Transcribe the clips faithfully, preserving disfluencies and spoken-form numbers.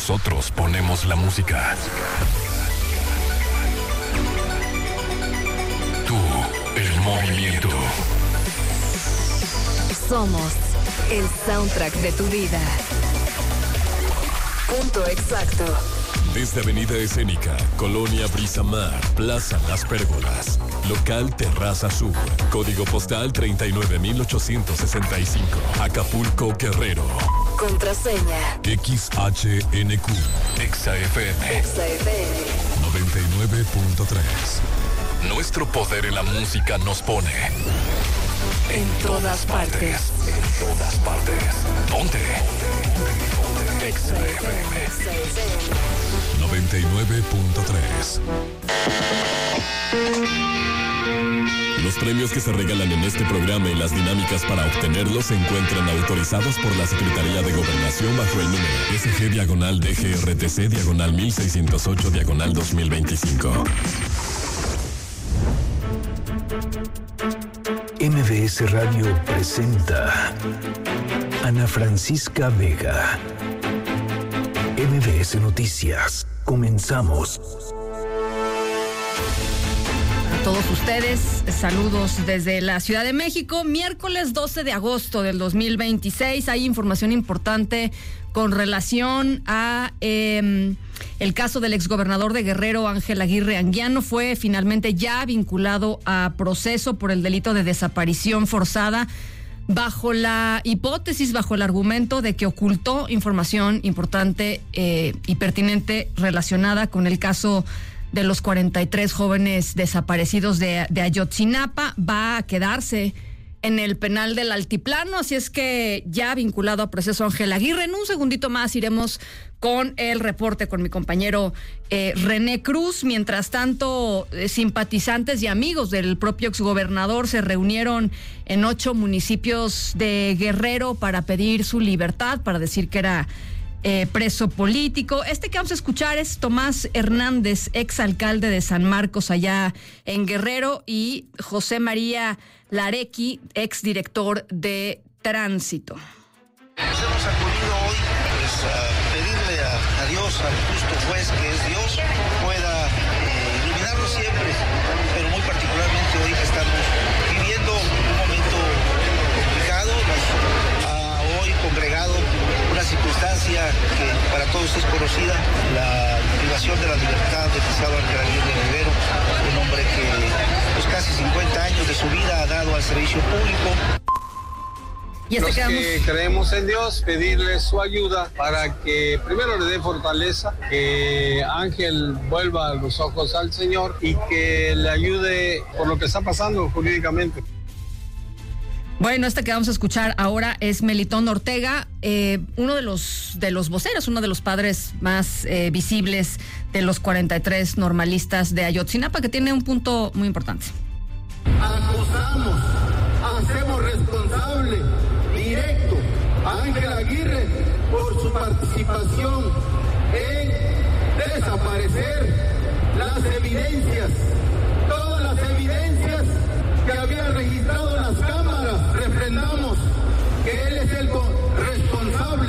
Nosotros ponemos la música. Tú, el movimiento. Somos el soundtrack de tu vida. Punto exacto. Desde Avenida Escénica, Colonia Brisamar, Plaza Las Pérgolas, Local Terraza Sur, Código Postal treinta y nueve mil ochocientos sesenta y cinco, Acapulco, Guerrero. Contraseña X H N Q, Exa F M, Exa F M noventa y nueve punto tres. Nuestro poder en la música nos pone en todas partes. En todas partes. Ponte. Exa F M noventa y nueve punto tres. Los premios que se regalan en este programa y las dinámicas para obtenerlos se encuentran autorizados por la Secretaría de Gobernación bajo el número S G diagonal D G R T C diagonal mil seiscientos ocho diagonal dos mil veinticinco. M B S Radio presenta Ana Francisca Vega. M B S Noticias. Comenzamos. A todos ustedes, saludos desde la Ciudad de México. Miércoles doce de agosto del dos mil veintiséis. Hay información importante con relación a eh, el caso del exgobernador de Guerrero, Ángel Aguirre Anguiano. Fue finalmente ya vinculado a proceso por el delito de desaparición forzada, bajo la hipótesis, bajo el argumento de que ocultó información importante eh, y pertinente relacionada con el caso de los cuarenta y tres jóvenes desaparecidos de, de Ayotzinapa. Va a quedarse en el penal del Altiplano, así es que ya vinculado a proceso Ángel Aguirre. En un segundito más iremos con el reporte con mi compañero eh, René Cruz. Mientras tanto, eh, simpatizantes y amigos del propio exgobernador se reunieron en ocho municipios de Guerrero para pedir su libertad, para decir que era eh, preso político. Este que vamos a escuchar es Tomás Hernández, exalcalde de San Marcos allá en Guerrero, y José María Larequi, exdirector de Tránsito. Nos hemos acudido hoy pues, a pedirle a, a Dios, al justo juez que es Dios, pueda eh, iluminarnos siempre, pero muy particularmente hoy que estamos viviendo un momento complicado, nos ha hoy congregado una circunstancia que para todos es conocida, la privación de la libertad del licenciado Ángel Aguirre Rivero, un hombre que pues, casi cincuenta años de su vida ha dado al servicio público. Y este Los quedamos... que creemos en Dios, pedirle su ayuda para que primero le dé fortaleza, que Ángel vuelva los ojos al Señor y que le ayude por lo que está pasando jurídicamente. Bueno, este que vamos a escuchar ahora es Melitón Ortega, eh, uno de los de los voceros, uno de los padres más eh, visibles de los cuarenta y tres normalistas de Ayotzinapa, que tiene un punto muy importante. Acusamos, hacemos responsable directo a Ángel Aguirre por su participación en desaparecer las evidencias, todas las evidencias que había registrado las cámaras. Refrendamos que él es el responsable.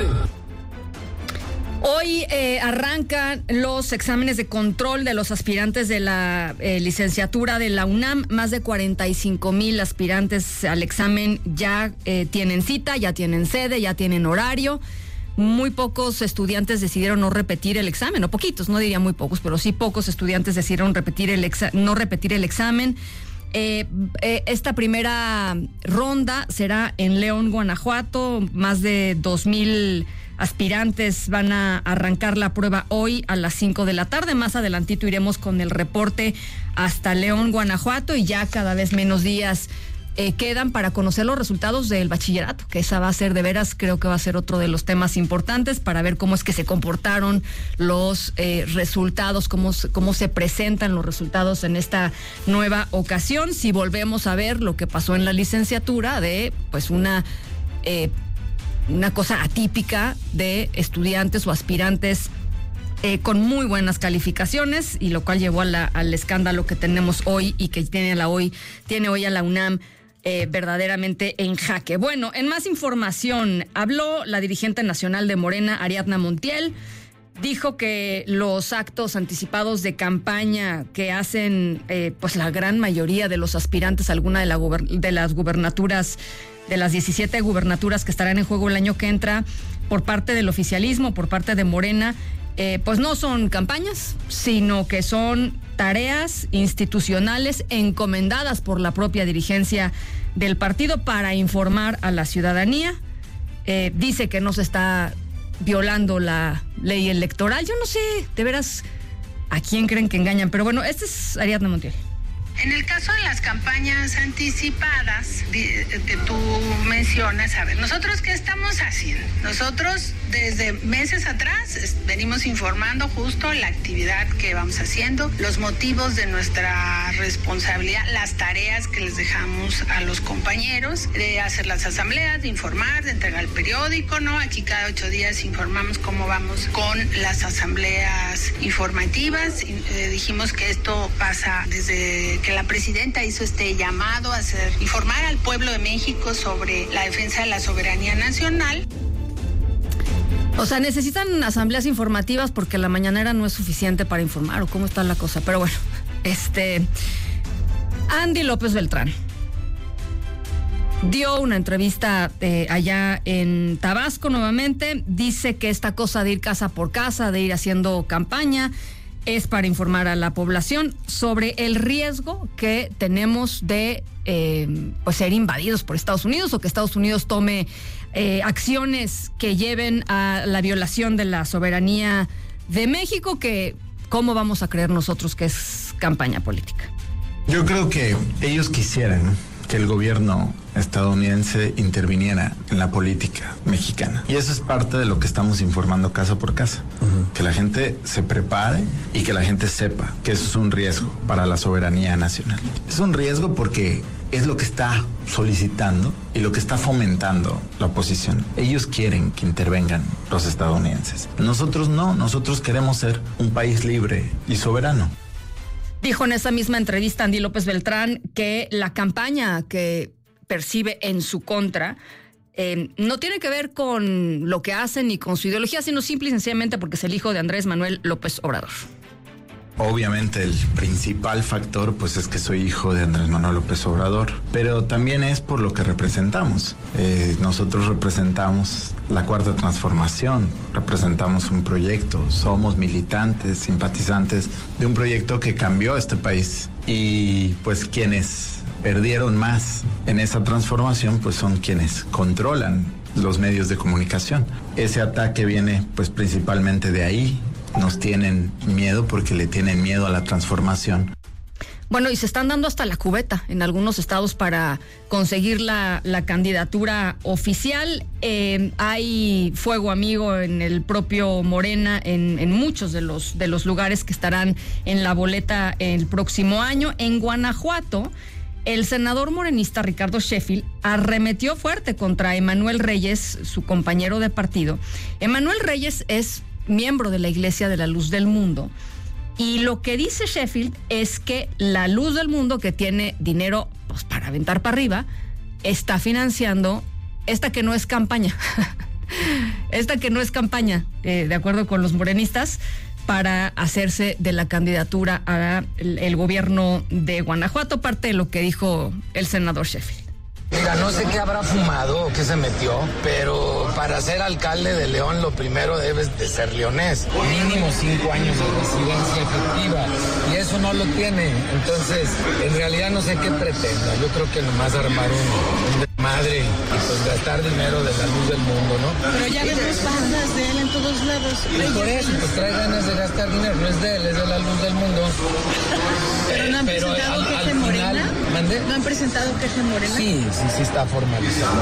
Hoy eh, arrancan los exámenes de control de los aspirantes de la eh, licenciatura de la UNAM. Más de cuarenta y cinco mil aspirantes al examen ya eh, tienen cita, ya tienen sede, ya tienen horario. Muy pocos estudiantes decidieron no repetir el examen, o poquitos, no diría muy pocos, pero sí pocos estudiantes decidieron repetir el exa- no repetir el examen. Eh, eh, esta primera ronda será en León, Guanajuato. Más de dos mil aspirantes van a arrancar la prueba hoy a las cinco de la tarde. Más adelantito iremos con el reporte hasta León, Guanajuato, y ya cada vez menos días eh, quedan para conocer los resultados del bachillerato, que esa va a ser de veras, creo que va a ser otro de los temas importantes para ver cómo es que se comportaron los eh, resultados, cómo, cómo se presentan los resultados en esta nueva ocasión. Si volvemos a ver lo que pasó en la licenciatura de pues una eh, una cosa atípica de estudiantes o aspirantes eh, con muy buenas calificaciones, y lo cual llevó a la, al escándalo que tenemos hoy y que tiene, a la hoy, tiene hoy a la UNAM eh, verdaderamente en jaque. Bueno, en más información, habló la dirigente nacional de Morena, Ariadna Montiel. dijo que los actos anticipados de campaña que hacen eh, pues la gran mayoría de los aspirantes a alguna de, la gober- de las gubernaturas, de las diecisiete gubernaturas que estarán en juego el año que entra, por parte del oficialismo, por parte de Morena, eh, pues no son campañas, sino que son tareas institucionales encomendadas por la propia dirigencia del partido para informar a la ciudadanía. Eh, dice que no se está violando la ley electoral. Yo no sé, de veras, a quién creen que engañan. Pero bueno, este es Ariadna Montiel. En el caso de las campañas anticipadas que tú mencionas, a ver, ¿nosotros qué estamos haciendo? Nosotros desde meses atrás venimos informando justo la actividad que vamos haciendo, los motivos de nuestra responsabilidad, las tareas que les dejamos a los compañeros, de hacer las asambleas, de informar, de entregar el periódico, ¿no? Aquí cada ocho días informamos cómo vamos con las asambleas informativas. Eh, dijimos que esto pasa desde que la presidenta hizo este llamado a hacer, informar al pueblo de México sobre la defensa de la soberanía nacional. O sea, necesitan asambleas informativas porque la mañanera no es suficiente para informar, o cómo está la cosa. Pero bueno, este Andy López Beltrán dio una entrevista eh, allá en Tabasco nuevamente. Dice que esta cosa de ir casa por casa, de ir haciendo campaña, es para informar a la población sobre el riesgo que tenemos de eh, pues ser invadidos por Estados Unidos, o que Estados Unidos tome eh, acciones que lleven a la violación de la soberanía de México, que cómo vamos a creer nosotros que es campaña política. Yo creo que ellos quisieran que el gobierno estadounidense interviniera en la política mexicana. Y eso es parte de lo que estamos informando casa por casa. Uh-huh. Que la gente se prepare y que la gente sepa que eso es un riesgo para la soberanía nacional. Es un riesgo porque es lo que está solicitando y lo que está fomentando la oposición. Ellos quieren que intervengan los estadounidenses. Nosotros no, nosotros queremos ser un país libre y soberano. Dijo en esa misma entrevista Andy López Beltrán que la campaña que percibe en su contra eh, no tiene que ver con lo que hacen ni con su ideología, sino simple y sencillamente porque es el hijo de Andrés Manuel López Obrador. Obviamente el principal factor pues es que soy hijo de Andrés Manuel López Obrador, pero también es por lo que representamos. Eh, nosotros representamos la Cuarta Transformación, representamos un proyecto, somos militantes, simpatizantes de un proyecto que cambió este país, y pues quienes perdieron más en esa transformación pues son quienes controlan los medios de comunicación. Ese ataque viene pues principalmente de ahí. Nos tienen miedo porque le tienen miedo a la transformación. Bueno, y se están dando hasta la cubeta en algunos estados para conseguir la, la candidatura oficial. Eh, hay fuego amigo en el propio Morena, en, en muchos de los, de los lugares que estarán en la boleta el próximo año. En Guanajuato, el senador morenista Ricardo Sheffield arremetió fuerte contra Emanuel Reyes, su compañero de partido. Emanuel Reyes es miembro de la Iglesia de la Luz del Mundo, y lo que dice Sheffield es que la Luz del Mundo, que tiene dinero pues para aventar para arriba, está financiando esta que no es campaña esta que no es campaña eh, de acuerdo con los morenistas, para hacerse de la candidatura al el gobierno de Guanajuato. Parte de lo que dijo el senador Sheffield. Mira, no sé qué habrá fumado o qué se metió, pero para ser alcalde de León lo primero debes de ser leonés. Mínimo cinco años de residencia efectiva, y eso no lo tiene. Entonces, en realidad no sé qué pretenda. Yo creo que nomás armar un, un desmadre y pues gastar dinero de la Luz del Mundo, ¿no? Pero ya vemos bandas de él en todos lados. Y por eso, pues trae ganas de gastar dinero. No es de él, es de la Luz del Mundo. Pero no han Pero presentado al, queja al en Morena. final, ¿mande? ¿No han presentado queja en Morena? Sí, sí, sí está formalizado.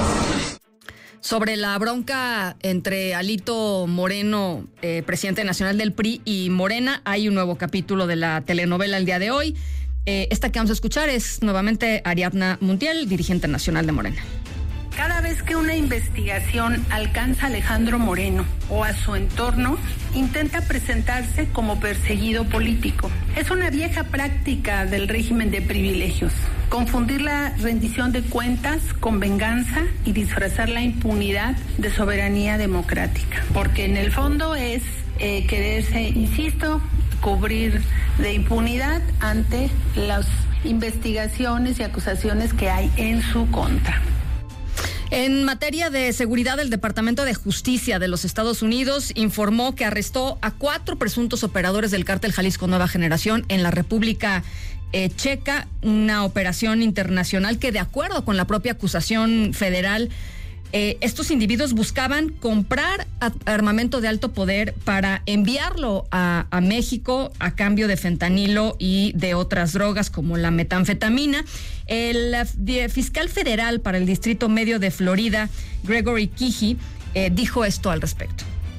Sobre la bronca entre Alito Moreno, eh, presidente nacional del P R I, y Morena, hay un nuevo capítulo de la telenovela el día de hoy. Eh, esta que vamos a escuchar es nuevamente Ariadna Montiel, dirigente nacional de Morena. Cada vez que una investigación alcanza a Alejandro Moreno o a su entorno, intenta presentarse como perseguido político. Es una vieja práctica del régimen de privilegios. Confundir la rendición de cuentas con venganza y disfrazar la impunidad de soberanía democrática. Porque en el fondo es eh, quererse, insisto, cubrir de impunidad ante las investigaciones y acusaciones que hay en su contra. En materia de seguridad, el Departamento de Justicia de los Estados Unidos informó que arrestó a cuatro presuntos operadores del cártel Jalisco Nueva Generación en la República eh, Checa, una operación internacional que, de acuerdo con la propia acusación federal, Eh, estos individuos buscaban comprar armamento de alto poder para enviarlo a, a México a cambio de fentanilo y de otras drogas como la metanfetamina. El eh, fiscal federal para el Distrito Medio de Florida, Gregory Keehy, eh, dijo esto al respecto.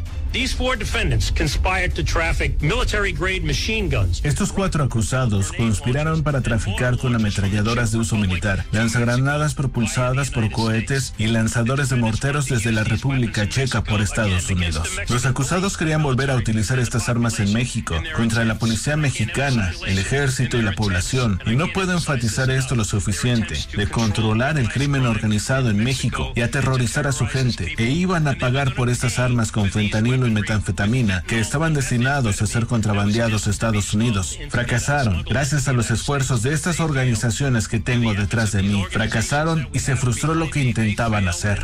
Estos cuatro acusados conspiraron para traficar con ametralladoras de uso militar, lanzagranadas propulsadas por cohetes y lanzadores de morteros desde la República Checa por Estados Unidos. Los acusados querían volver a utilizar estas armas en México contra la policía mexicana, el ejército y la población, y no puedo enfatizar esto lo suficiente, de controlar el crimen organizado en México y aterrorizar a su gente, e iban a pagar por estas armas con fentanilo y metanfetamina que estaban destinados a ser contrabandeados a Estados Unidos. Fracasaron gracias a los esfuerzos de estas organizaciones que tengo detrás de mí. Fracasaron y se frustró lo que intentaban hacer.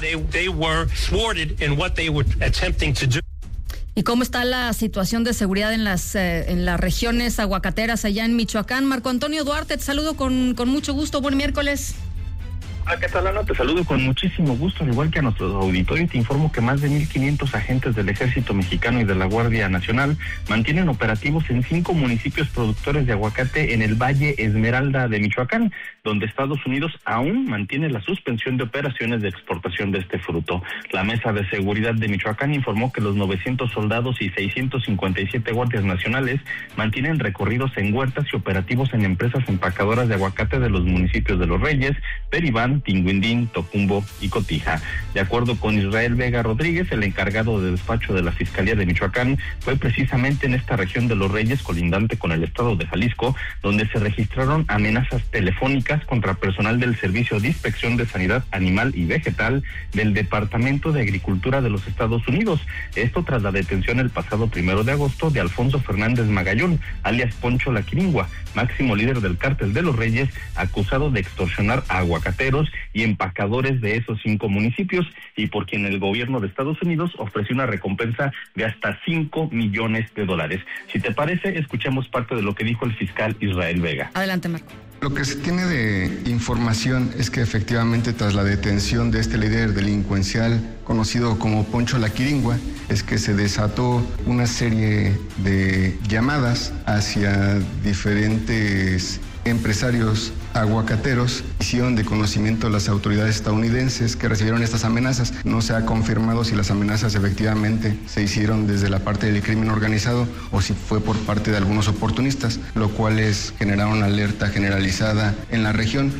¿Y cómo está la situación de seguridad en las eh, en las regiones aguacateras allá en Michoacán? Marco Antonio Duarte, te saludo con, con mucho gusto. Buen miércoles. Hola, ¿qué tal, Ana? Te saludo con muchísimo gusto, al igual que a nuestro auditorio. Te informo que más de mil quinientos agentes del Ejército Mexicano y de la Guardia Nacional mantienen operativos en cinco municipios productores de aguacate en el Valle Esmeralda de Michoacán, donde Estados Unidos aún mantiene la suspensión de operaciones de exportación de este fruto. La Mesa de Seguridad de Michoacán informó que los novecientos soldados y seiscientos cincuenta y siete guardias nacionales mantienen recorridos en huertas y operativos en empresas empacadoras de aguacate de los municipios de Los Reyes, Peribán, Tinguindín, Tocumbo y Cotija. De acuerdo con Israel Vega Rodríguez, el encargado de despacho de la Fiscalía de Michoacán, fue precisamente en esta región de Los Reyes, colindante con el estado de Jalisco, donde se registraron amenazas telefónicas contra personal del Servicio de Inspección de Sanidad Animal y Vegetal del Departamento de Agricultura de los Estados Unidos. Esto tras la detención el pasado primero de agosto de Alfonso Fernández Magallón, alias Poncho La Quiringua, máximo líder del cártel de Los Reyes, acusado de extorsionar a aguacateros y empacadores de esos cinco municipios, y por quien el gobierno de Estados Unidos ofreció una recompensa de hasta cinco millones de dólares. Si te parece, escuchemos parte de lo que dijo el fiscal Israel Vega. Adelante, Marco. Lo que se tiene de información es que efectivamente tras la detención de este líder delincuencial conocido como Poncho La Quiringua, es que se desató una serie de llamadas hacia diferentes empresarios aguacateros, hicieron de conocimiento a las autoridades estadounidenses que recibieron estas amenazas. No se ha confirmado si las amenazas efectivamente se hicieron desde la parte del crimen organizado o si fue por parte de algunos oportunistas, lo cual es generar una alerta generalizada en la región.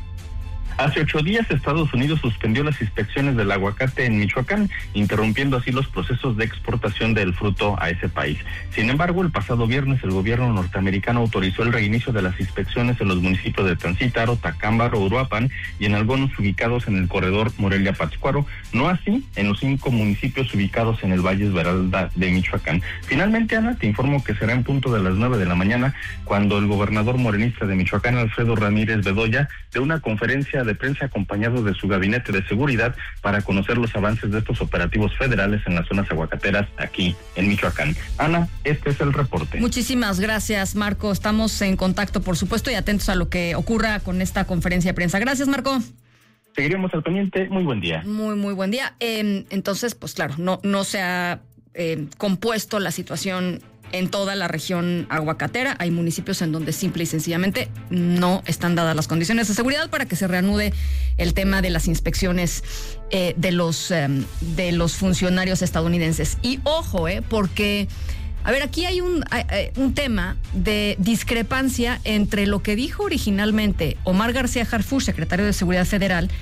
Hace ocho días, Estados Unidos suspendió las inspecciones del aguacate en Michoacán, interrumpiendo así los procesos de exportación del fruto a ese país. Sin embargo, el pasado viernes, el gobierno norteamericano autorizó el reinicio de las inspecciones en los municipios de Tancítaro, Tacámbaro, Uruapan y en algunos ubicados en el corredor Morelia-Pátzcuaro, no así en los cinco municipios ubicados en el Valle Esmeralda de Michoacán. Finalmente, Ana, te informo que será en punto de las nueve de la mañana cuando el gobernador morenista de Michoacán, Alfredo Ramírez Bedoya, dé una conferencia de de prensa acompañado de su gabinete de seguridad para conocer los avances de estos operativos federales en las zonas aguacateras aquí en Michoacán. Ana, este es el reporte. Muchísimas gracias, Marco. Estamos en contacto, por supuesto, y atentos a lo que ocurra con esta conferencia de prensa. Gracias, Marco. Seguiremos al pendiente. Muy buen día. Muy, muy buen día. Eh, entonces, pues claro, no, no se ha eh, compuesto la situación en toda la región aguacatera. Hay municipios en donde simple y sencillamente no están dadas las condiciones de seguridad para que se reanude el tema de las inspecciones eh, de los eh, de los funcionarios estadounidenses. Y ojo, eh, porque a ver, aquí hay un, hay, hay un tema de discrepancia entre lo que dijo originalmente Omar García Harfuch, secretario de Seguridad Federal,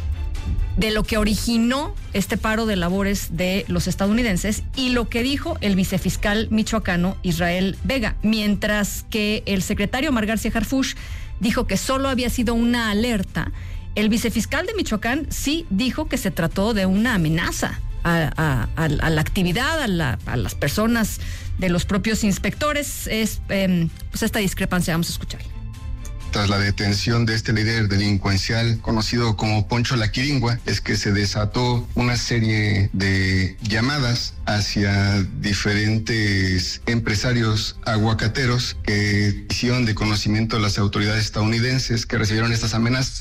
de lo que originó este paro de labores de los estadounidenses y lo que dijo el vicefiscal michoacano Israel Vega, mientras que el secretario Omar García Harfuch dijo que solo había sido una alerta. El vicefiscal de Michoacán sí dijo que se trató de una amenaza. a, a, a, a la actividad, a, la, a las personas de los propios inspectores. Es eh, pues esta discrepancia, vamos a escuchar. Tras la detención de este líder delincuencial conocido como Poncho la Quiringua, es que se desató una serie de llamadas hacia diferentes empresarios aguacateros que hicieron de conocimiento a las autoridades estadounidenses que recibieron estas amenazas.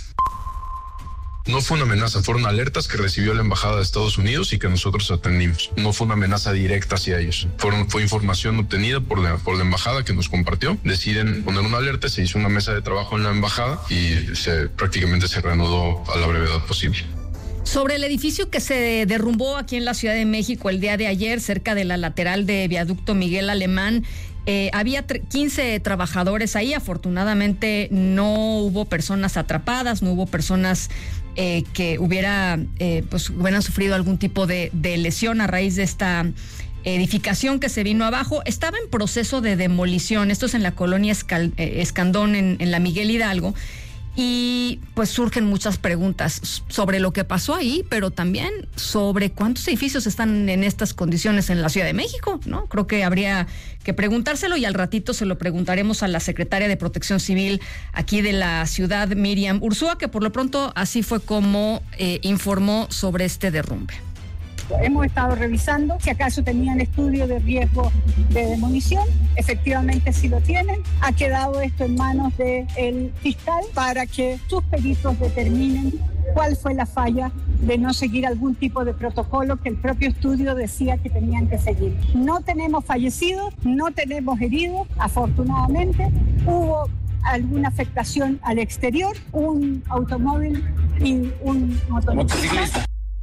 No fue una amenaza, fueron alertas que recibió la Embajada de Estados Unidos y que nosotros atendimos. No fue una amenaza directa hacia ellos. Fueron, fue información obtenida por la, por la Embajada que nos compartió. Deciden poner una alerta, se hizo una mesa de trabajo en la Embajada y se, prácticamente se reanudó a la brevedad posible. Sobre el edificio que se derrumbó aquí en la Ciudad de México el día de ayer, cerca de la lateral de Viaducto Miguel Alemán, Eh, había quince trabajadores ahí. Afortunadamente no hubo personas atrapadas, no hubo personas eh, que hubiera, eh, pues, hubieran sufrido algún tipo de, de lesión a raíz de esta edificación que se vino abajo. Estaba en proceso de demolición. Esto es en la colonia Escal, eh, Escandón, en, en la Miguel Hidalgo. Y pues surgen muchas preguntas sobre lo que pasó ahí, pero también sobre cuántos edificios están en estas condiciones en la Ciudad de México, ¿no? Creo que habría que preguntárselo y al ratito se lo preguntaremos a la secretaria de Protección Civil aquí de la ciudad, Miriam Ursúa, que por lo pronto así fue como eh, informó sobre este derrumbe. Hemos estado revisando si acaso tenían estudio de riesgo de demolición. Efectivamente sí lo tienen. Ha quedado esto en manos del fiscal para que sus peritos determinen cuál fue la falla de no seguir algún tipo de protocolo que el propio estudio decía que tenían que seguir. No tenemos fallecidos, no tenemos heridos, afortunadamente. Hubo alguna afectación al exterior, un automóvil y un motociclista.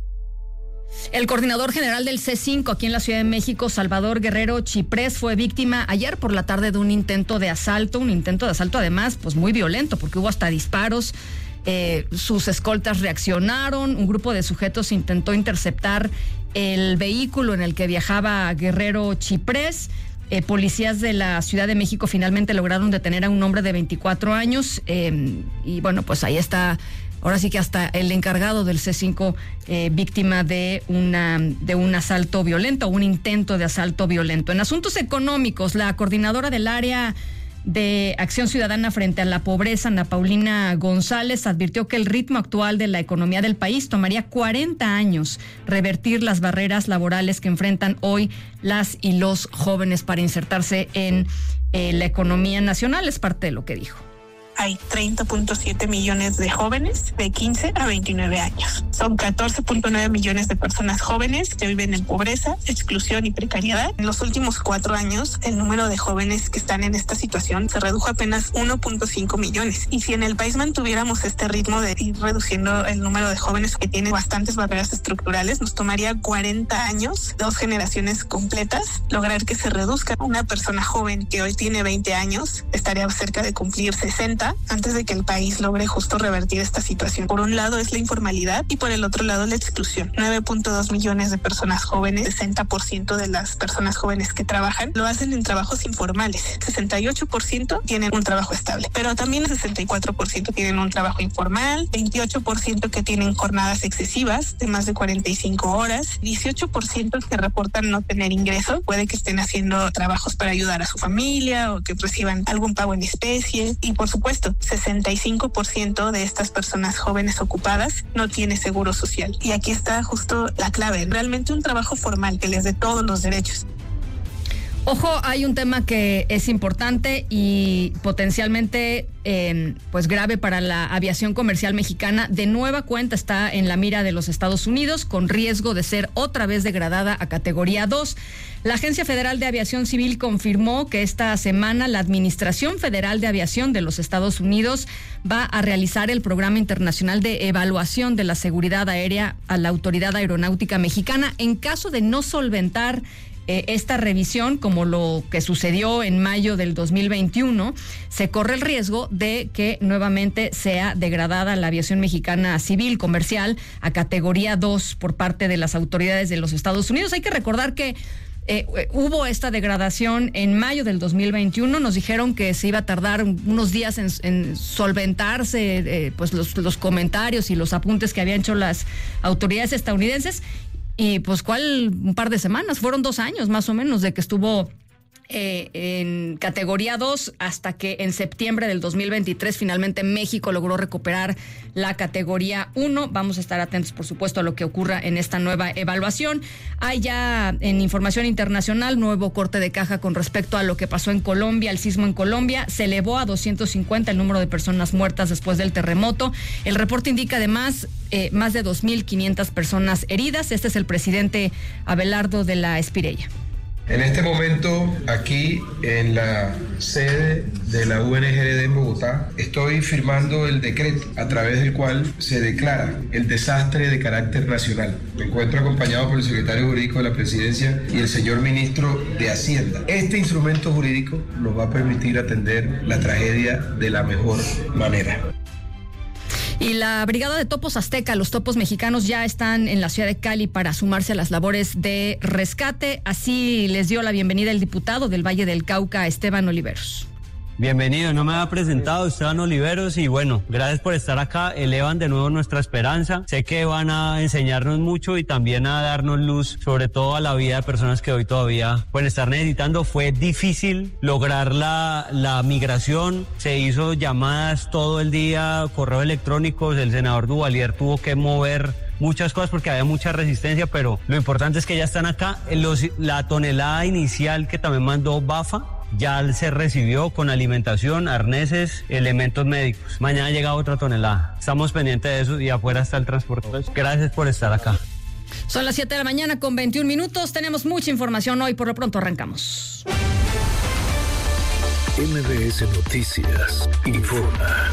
El coordinador general del C cinco aquí en la Ciudad de México, Salvador Guerrero Chiprés, fue víctima ayer por la tarde de un intento de asalto, un intento de asalto además pues muy violento porque hubo hasta disparos. Eh, sus escoltas reaccionaron, un grupo de sujetos intentó interceptar el vehículo en el que viajaba Guerrero Chiprés. Eh, policías de la Ciudad de México finalmente lograron detener a un hombre de veinticuatro años eh, y bueno, pues ahí está. Ahora sí que hasta el encargado del C cinco eh, víctima de una de un asalto violento, un intento de asalto violento. En asuntos económicos, la coordinadora del área de Acción Ciudadana frente a la pobreza, Ana Paulina González, advirtió que el ritmo actual de la economía del país tomaría cuarenta años revertir las barreras laborales que enfrentan hoy las y los jóvenes para insertarse en eh, la economía nacional. Es parte de lo que dijo. Hay treinta punto siete millones de jóvenes de quince a veintinueve años. Son catorce punto nueve millones de personas jóvenes que viven en pobreza, exclusión y precariedad. En los últimos cuatro años, el número de jóvenes que están en esta situación se redujo a apenas uno punto cinco millones. Y si en el país mantuviéramos este ritmo de ir reduciendo el número de jóvenes que tienen bastantes barreras estructurales, nos tomaría cuarenta años, dos generaciones completas, lograr que se reduzca. Una persona joven que hoy tiene veinte años estaría cerca de cumplir sesenta antes de que el país logre justo revertir esta situación. Por un lado es la informalidad y por el otro lado la exclusión. nueve punto dos millones de personas jóvenes, sesenta por ciento de las personas jóvenes que trabajan lo hacen en trabajos informales. sesenta y ocho por ciento tienen un trabajo estable, pero también el sesenta y cuatro por ciento tienen un trabajo informal, veintiocho por ciento que tienen jornadas excesivas de más de cuarenta y cinco horas, dieciocho por ciento que reportan no tener ingreso, puede que estén haciendo trabajos para ayudar a su familia o que reciban algún pago en especie y por supuesto sesenta y cinco por ciento de estas personas jóvenes ocupadas no tiene seguro social. Y aquí está justo la clave, realmente un trabajo formal que les dé todos los derechos. Ojo, hay un tema que es importante y potencialmente eh, pues grave para la aviación comercial mexicana. De nueva cuenta está en la mira de los Estados Unidos con riesgo de ser otra vez degradada a categoría dos. La Agencia Federal de Aviación Civil confirmó que esta semana la Administración Federal de Aviación de los Estados Unidos va a realizar el Programa Internacional de Evaluación de la Seguridad Aérea a la Autoridad Aeronáutica Mexicana. En caso de no solventar Eh, esta revisión, como lo que sucedió en mayo del dos mil veintiuno, se corre el riesgo de que nuevamente sea degradada la aviación mexicana civil, comercial, a categoría dos por parte de las autoridades de los Estados Unidos. Hay que recordar que eh, hubo esta degradación en mayo del dos mil veintiuno. Nos dijeron que se iba a tardar unos días en, en solventarse eh, pues los, los comentarios y los apuntes que habían hecho las autoridades estadounidenses. Y pues, ¿cuál? Un par de semanas, fueron dos años más o menos de que estuvo eh, en categoría dos hasta que en septiembre del dos mil veintitrés finalmente México logró recuperar la categoría uno. Vamos a estar atentos, por supuesto, a lo que ocurra en esta nueva evaluación. Hay ya en información internacional nuevo corte de caja con respecto a lo que pasó en Colombia, el sismo en Colombia. Se elevó a doscientos cincuenta el número de personas muertas después del terremoto. El reporte indica además eh, más de dos mil quinientas personas heridas. Este es el presidente Abelardo de la Espirella. En este momento, aquí en la sede de la U N G R D en Bogotá, estoy firmando el decreto a través del cual se declara el desastre de carácter nacional. Me encuentro acompañado por el secretario jurídico de la Presidencia y el señor ministro de Hacienda. Este instrumento jurídico nos va a permitir atender la tragedia de la mejor manera. Y la Brigada de Topos Azteca, los topos mexicanos, ya están en la ciudad de Cali para sumarse a las labores de rescate. Así les dio la bienvenida el diputado del Valle del Cauca, Esteban Oliveros. Bienvenido, no me había presentado, Esteban Oliveros, y bueno, gracias por estar acá, elevan de nuevo nuestra esperanza. Sé que van a enseñarnos mucho y también a darnos luz, sobre todo a la vida de personas que hoy todavía pueden estar necesitando. Fue difícil lograr la, la migración, se hizo llamadas todo el día, correos electrónicos, el senador Duvalier tuvo que mover muchas cosas porque había mucha resistencia, pero lo importante es que ya están acá. Los, la tonelada inicial que también mandó Bafa ya se recibió con alimentación, arneses, elementos médicos. Mañana llega otra tonelada. Estamos pendientes de eso y afuera está el transporte. Gracias por estar acá. Son las siete de la mañana con veintiún minutos. Tenemos mucha información hoy. Por lo pronto arrancamos. M B S Noticias informa.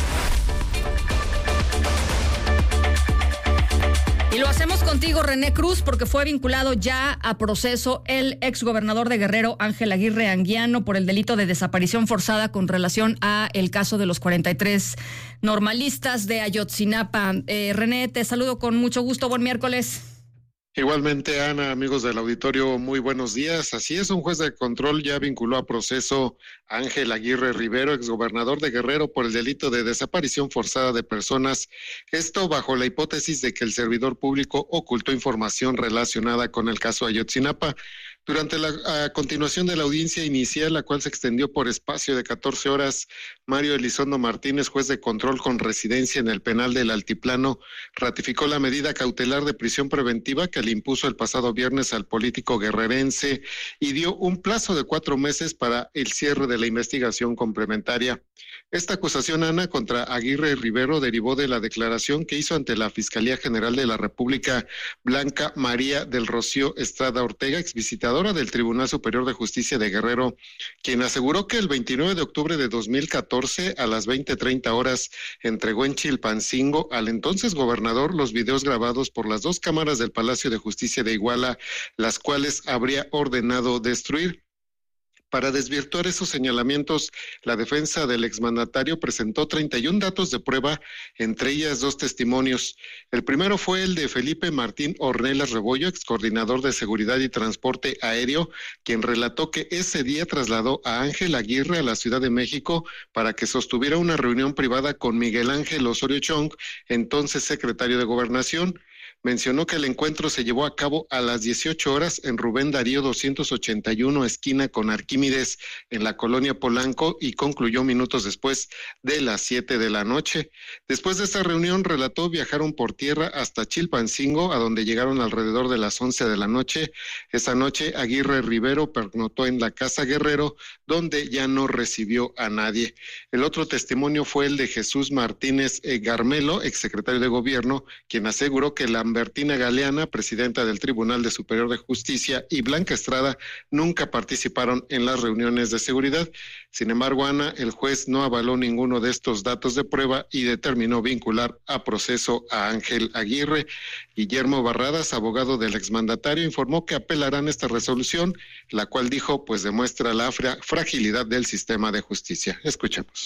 Y lo hacemos contigo, René Cruz, porque fue vinculado ya a proceso el exgobernador de Guerrero, Ángel Aguirre Anguiano, por el delito de desaparición forzada con relación a el caso de los cuarenta y tres normalistas de Ayotzinapa. Eh, René, te saludo con mucho gusto. Buen miércoles. Igualmente, Ana, amigos del auditorio, muy buenos días. Así es, un juez de control ya vinculó a proceso a Ángel Aguirre Rivero, exgobernador de Guerrero, por el delito de desaparición forzada de personas. Esto bajo la hipótesis de que el servidor público ocultó información relacionada con el caso Ayotzinapa. Durante la a continuación de la audiencia inicial, la cual se extendió por espacio de catorce horas, Mario Elizondo Martínez, juez de control con residencia en el penal del Altiplano, ratificó la medida cautelar de prisión preventiva que le impuso el pasado viernes al político guerrerense y dio un plazo de cuatro meses para el cierre de la investigación complementaria. Esta acusación, Ana, contra Aguirre Rivero derivó de la declaración que hizo ante la Fiscalía General de la República Blanca María del Rocío Estrada Ortega, exvisitadora del Tribunal Superior de Justicia de Guerrero, quien aseguró que el veintinueve de octubre de dos mil catorce a las veinte treinta horas entregó en Chilpancingo al entonces gobernador los videos grabados por las dos cámaras del Palacio de Justicia de Iguala, las cuales habría ordenado destruir. Para desvirtuar esos señalamientos, la defensa del exmandatario presentó treinta y un datos de prueba, entre ellas dos testimonios. El primero fue el de Felipe Martín Ornelas Rebollo, excoordinador de Seguridad y Transporte Aéreo, quien relató que ese día trasladó a Ángel Aguirre a la Ciudad de México para que sostuviera una reunión privada con Miguel Ángel Osorio Chong, entonces secretario de Gobernación. Mencionó que el encuentro se llevó a cabo a las dieciocho horas en Rubén Darío doscientos ochenta y uno, esquina con Arquímedes, en la colonia Polanco, y concluyó minutos después de las siete de la noche. Después de esta reunión, relató, viajaron por tierra hasta Chilpancingo, a donde llegaron alrededor de las once de la noche. Esa noche, Aguirre Rivero pernoctó en la Casa Guerrero, donde ya no recibió a nadie. El otro testimonio fue el de Jesús Martínez eh, Garmelo, exsecretario de Gobierno, quien aseguró que la Bertina Galeana, presidenta del Tribunal de Superior de Justicia, y Blanca Estrada nunca participaron en las reuniones de seguridad. Sin embargo, Ana, el juez no avaló ninguno de estos datos de prueba y determinó vincular a proceso a Ángel Aguirre. Guillermo Barradas, abogado del exmandatario, informó que apelarán esta resolución, la cual dijo pues demuestra la fra- fragilidad del sistema de justicia. Escuchemos.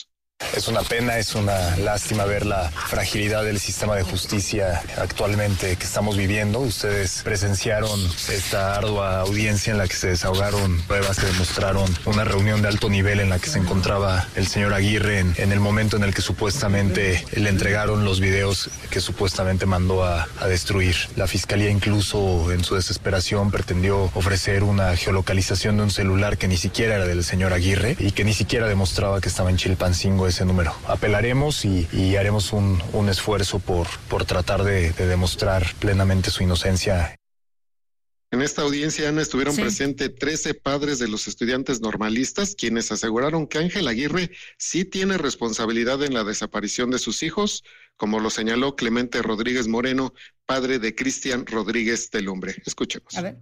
Es una pena, es una lástima ver la fragilidad del sistema de justicia actualmente que estamos viviendo. Ustedes presenciaron esta ardua audiencia en la que se desahogaron pruebas que demostraron una reunión de alto nivel en la que se encontraba el señor Aguirre en, en el momento en el que supuestamente le entregaron los videos que supuestamente mandó a, a destruir. La fiscalía incluso en su desesperación pretendió ofrecer una geolocalización de un celular que ni siquiera era del señor Aguirre y que ni siquiera demostraba que estaba en Chilpancingo ese número. Apelaremos y, y haremos un, un esfuerzo por, por tratar de, de demostrar plenamente su inocencia. En esta audiencia, Ana, estuvieron sí. presentes trece padres de los estudiantes normalistas, quienes aseguraron que Ángel Aguirre sí tiene responsabilidad en la desaparición de sus hijos, como lo señaló Clemente Rodríguez Moreno, padre de Cristian Rodríguez del Hombre. Escuchemos. A ver.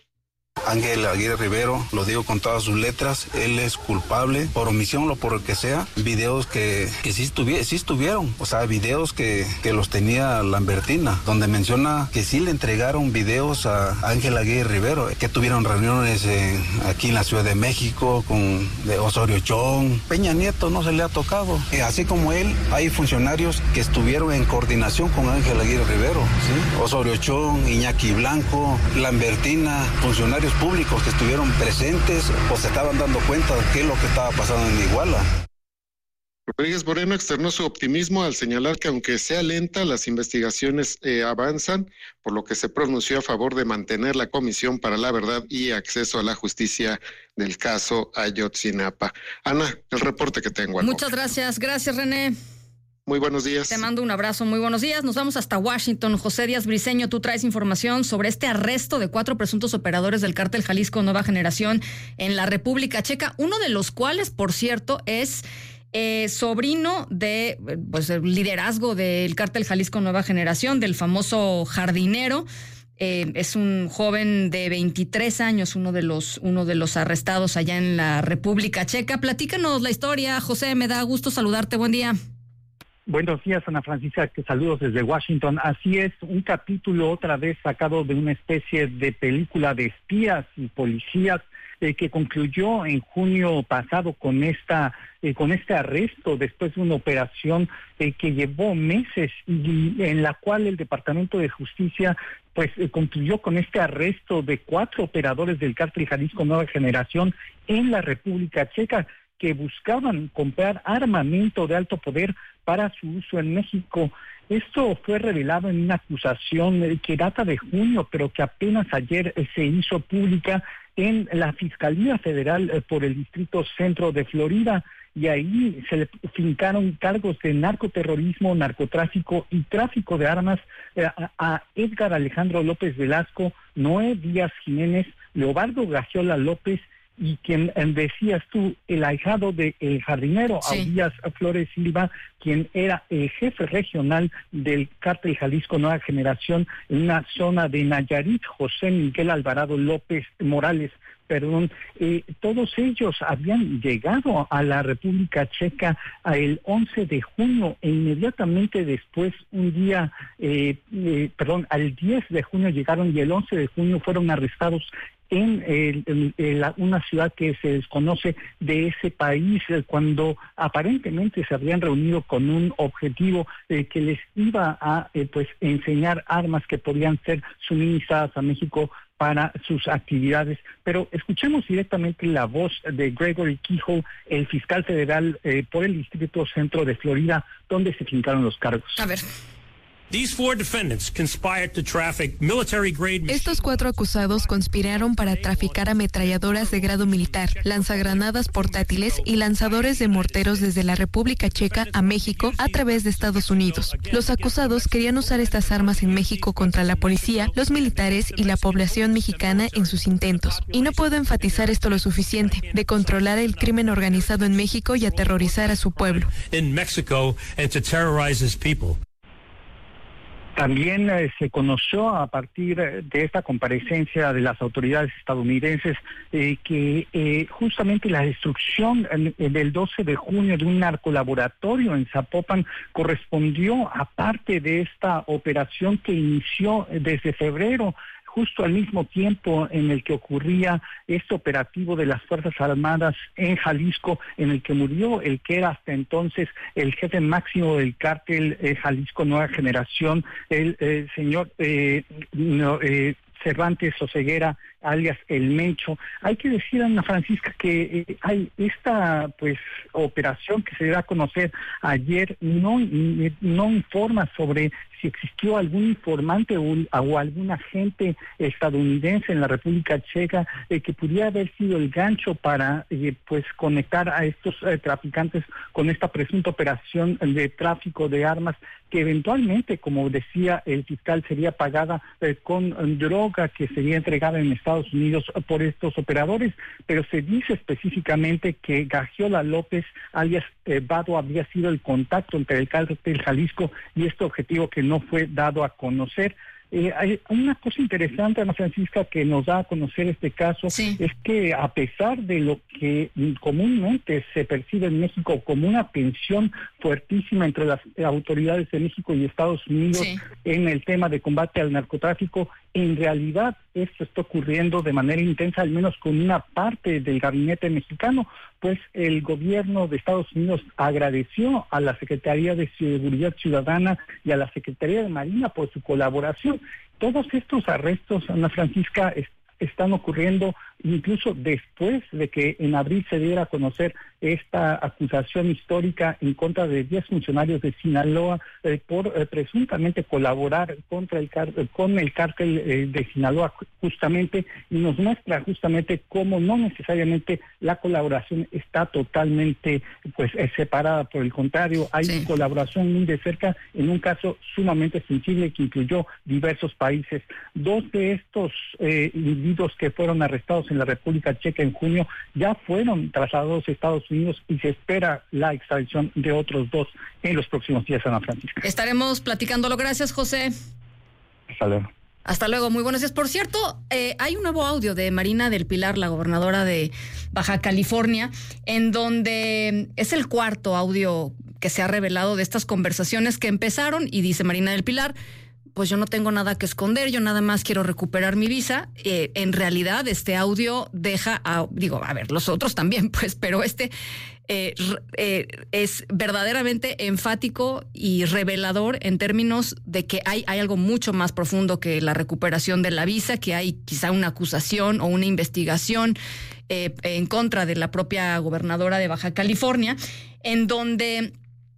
Ángel Aguirre Rivero, lo digo con todas sus letras, él es culpable por omisión o por lo que sea. Videos que, que sí, estuvi- sí estuvieron, o sea, videos que, que los tenía Lambertina, donde menciona que sí le entregaron videos a Ángel Aguirre Rivero, que tuvieron reuniones eh, aquí en la Ciudad de México con de Osorio Chong. Peña Nieto no se le ha tocado. Eh, así como él, hay funcionarios que estuvieron en coordinación con Ángel Aguirre Rivero, ¿sí? Osorio Chong, Iñaki Blanco, Lambertina, funcionarios públicos que estuvieron presentes o se estaban dando cuenta de qué es lo que estaba pasando en Iguala. Rodríguez Moreno externó su optimismo al señalar que aunque sea lenta, las investigaciones eh, avanzan, por lo que se pronunció a favor de mantener la Comisión para la Verdad y Acceso a la Justicia del caso Ayotzinapa. Ana, el reporte que tengo. Muchas gracias, gracias René. Muy buenos días. Te mando un abrazo, muy buenos días. Nos vamos hasta Washington. José Díaz Briceño, tú traes información sobre este arresto de cuatro presuntos operadores del cártel Jalisco Nueva Generación en la República Checa, uno de los cuales, por cierto, es eh, sobrino de pues el liderazgo del cártel Jalisco Nueva Generación, del famoso jardinero. Eh, es un joven de veintitrés años, uno de los uno de los arrestados allá en la República Checa. Platícanos la historia, José, me da gusto saludarte, buen día. Buenos días, Ana Francisca, que saludos desde Washington. Así es, un capítulo otra vez sacado de una especie de película de espías y policías eh, que concluyó en junio pasado con esta eh, con este arresto después de una operación eh, que llevó meses y en la cual el Departamento de Justicia pues eh, concluyó con este arresto de cuatro operadores del cártel Jalisco Nueva Generación en la República Checa, que buscaban comprar armamento de alto poder para su uso en México. Esto fue revelado en una acusación que data de junio, pero que apenas ayer se hizo pública en la Fiscalía Federal por el Distrito Centro de Florida, y ahí se le fincaron cargos de narcoterrorismo, narcotráfico y tráfico de armas a, a Edgar Alejandro López Velasco, Noé Díaz Jiménez, Leobardo Gagiola López y quien decías tú, el ahijado del de, jardinero, sí. Audías Flores Silva, quien era el jefe regional del cártel Jalisco Nueva Generación en una zona de Nayarit, José Miguel Alvarado López Morales, perdón, eh, todos ellos habían llegado a la República Checa el once de junio e inmediatamente después, un día, eh, eh, perdón, al diez de junio llegaron y el once de junio fueron arrestados en, eh, en, en la, una ciudad que se desconoce de ese país, eh, cuando aparentemente se habían reunido con un objetivo eh, que les iba a eh, pues enseñar armas que podían ser suministradas a México para sus actividades. Pero escuchemos directamente la voz de Gregory Kehoe, el fiscal federal eh, por el Distrito Centro de Florida, donde se fincaron los cargos. A ver. Estos cuatro acusados conspiraron para traficar ametralladoras de grado militar, lanzagranadas portátiles y lanzadores de morteros desde la República Checa a México a través de Estados Unidos. Los acusados querían usar estas armas en México contra la policía, los militares y la población mexicana en sus intentos. Y no puedo enfatizar esto lo suficiente, de controlar el crimen organizado en México y aterrorizar a su pueblo. También eh, se conoció a partir de esta comparecencia de las autoridades estadounidenses eh, que eh, justamente la destrucción en, en del doce de junio de un narcolaboratorio en Zapopan correspondió a parte de esta operación que inició desde febrero, justo al mismo tiempo en el que ocurría este operativo de las Fuerzas Armadas en Jalisco, en el que murió el que era hasta entonces el jefe máximo del cártel eh, Jalisco Nueva Generación, el eh, señor eh, no, eh, Cervantes Oseguera, alias El Mencho. Hay que decir, Ana Francisca, que eh, hay esta pues operación que se da a conocer ayer, no, no informa sobre si existió algún informante o, o algún agente estadounidense en la República Checa eh, que pudiera haber sido el gancho para eh, pues conectar a estos eh, traficantes con esta presunta operación de tráfico de armas que eventualmente, como decía el fiscal, sería pagada eh, con eh, droga que sería entregada en Estados Unidos por estos operadores, pero se dice específicamente que Gagiola López, alias eh, Vado, habría sido el contacto entre el cártel Jalisco y este objetivo que no fue dado a conocer. Eh, hay una cosa interesante, Ana Francisca, que nos da a conocer este caso, sí. Es que a pesar de lo que comúnmente se percibe en México como una tensión fuertísima entre las autoridades de México y Estados Unidos, sí, en el tema de combate al narcotráfico, en realidad esto está ocurriendo de manera intensa, al menos con una parte del gabinete mexicano, pues el gobierno de Estados Unidos agradeció a la Secretaría de Seguridad Ciudadana y a la Secretaría de Marina por su colaboración. Todos estos arrestos, Ana Francisca, est- están ocurriendo incluso después de que en abril se diera a conocer esta acusación histórica en contra de diez funcionarios de Sinaloa eh, por eh, presuntamente colaborar contra el car- con el cártel eh, de Sinaloa justamente, y nos muestra justamente cómo no necesariamente la colaboración está totalmente pues eh, separada. Por el contrario, hay sí. colaboración muy de cerca en un caso sumamente sensible que incluyó diversos países. Dos de estos eh, individuos que fueron arrestados en la República Checa en junio ya fueron trasladados a Estados Unidos y se espera la extradición de otros dos en los próximos días, Ana Francisca. Estaremos platicándolo. Gracias, José. Hasta luego. Hasta luego, muy buenos días. Por cierto, eh, hay un nuevo audio de Marina del Pilar, la gobernadora de Baja California, en donde es el cuarto audio que se ha revelado de estas conversaciones que empezaron, y dice Marina del Pilar: pues yo no tengo nada que esconder, yo nada más quiero recuperar mi visa. Eh, en realidad, este audio deja, a, digo, a ver, los otros también, pues, pero este eh, eh, es verdaderamente enfático y revelador en términos de que hay, hay algo mucho más profundo que la recuperación de la visa, que hay quizá una acusación o una investigación eh, en contra de la propia gobernadora de Baja California, en donde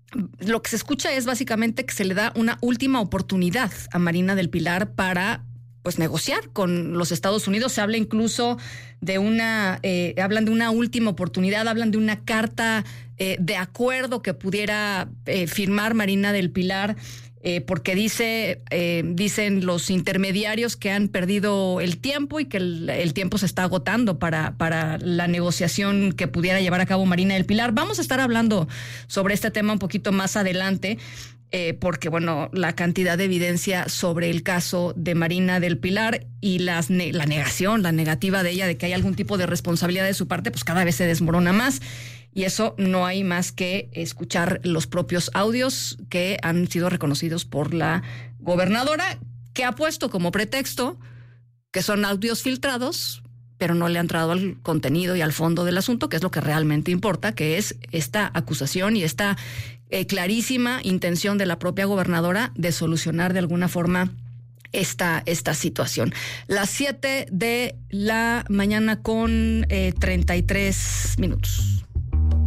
lo que se escucha es básicamente que se le da una última oportunidad a Marina del Pilar para pues negociar con los Estados Unidos. Se habla incluso de una, eh, hablan de una última oportunidad, hablan de una carta eh, de acuerdo que pudiera eh, firmar Marina del Pilar, eh, porque dice, eh, dicen los intermediarios que han perdido el tiempo y que el, el tiempo se está agotando para, para la negociación que pudiera llevar a cabo Marina del Pilar. Vamos a estar hablando sobre este tema un poquito más adelante, eh, porque, bueno, la cantidad de evidencia sobre el caso de Marina del Pilar y las ne- la negación, la negativa de ella de que hay algún tipo de responsabilidad de su parte, pues cada vez se desmorona más. Y eso no hay más que escuchar los propios audios que han sido reconocidos por la gobernadora, que ha puesto como pretexto que son audios filtrados, pero no le ha entrado al contenido y al fondo del asunto, que es lo que realmente importa, que es esta acusación y esta eh, clarísima intención de la propia gobernadora de solucionar de alguna forma esta, esta situación. Las siete de la mañana con eh, treinta y tres minutos.